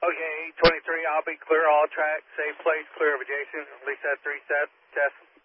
Okay, 23, I'll be clear all tracks, safe place, clear of adjacent, at least at 3 set, test.